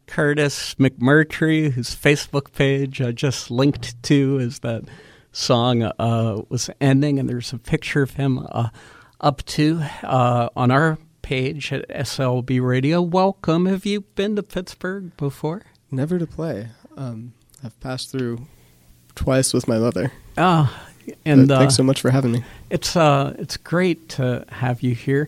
Curtis McMurtry, whose Facebook page I just linked to as that song was ending, and there's a picture of him up to on our page at SLB Radio. Welcome. Have you been to Pittsburgh before? Never to play. I've passed through twice with my mother. And thanks so much for having me. It's great to have you here.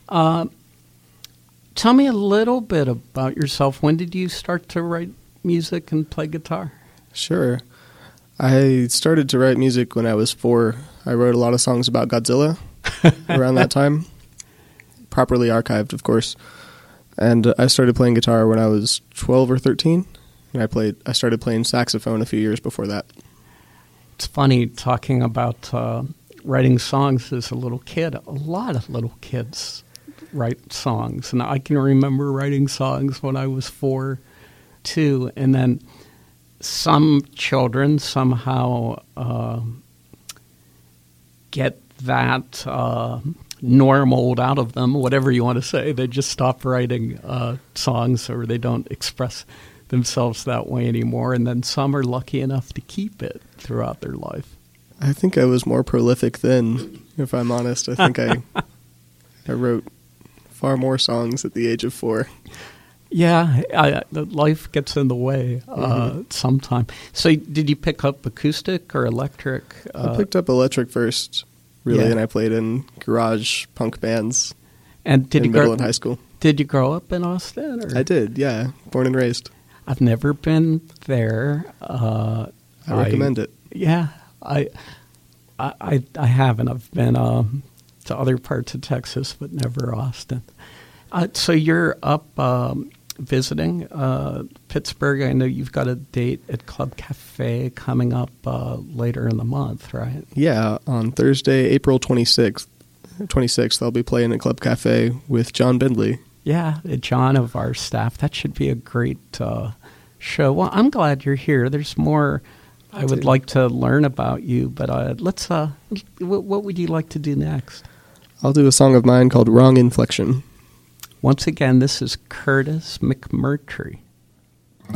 Tell me a little bit about yourself. When did you start to write music and play guitar? Sure. I started to write music when I was 4. I wrote a lot of songs about Godzilla around that time. Properly archived, of course. And I started playing guitar when I was 12 or 13. And I started playing saxophone a few years before that. It's funny talking about writing songs as a little kid. A lot of little kids write songs. And I can remember writing songs when I was 4, too. And then some children somehow get that normaled out of them, whatever you want to say. They just stop writing songs, or they don't express themselves that way anymore. And then some are lucky enough to keep it throughout their life. I think I was more prolific then, if I'm honest. I think I wrote far more songs at the age of 4. Yeah, life gets in the way sometime. So did you pick up acoustic or electric? I picked up electric first, really, and I played in garage punk bands in middle and high school. Did you grow up in Austin? Or? I did, yeah. Born and raised. I've never been there. I recommend it. Yeah, I haven't. I've been to other parts of Texas, but never Austin. So you're up visiting Pittsburgh. I know you've got a date at Club Cafe coming up later in the month, right? Yeah, on Thursday, April 26th, I'll be playing at Club Cafe with John Bindley. Yeah, John of our staff. That should be a great show. Well, I'm glad you're here. There's more I would like to learn about you, but let's. What would you like to do next? I'll do a song of mine called Wrong Inflection. Once again, this is Curtis McMurtry.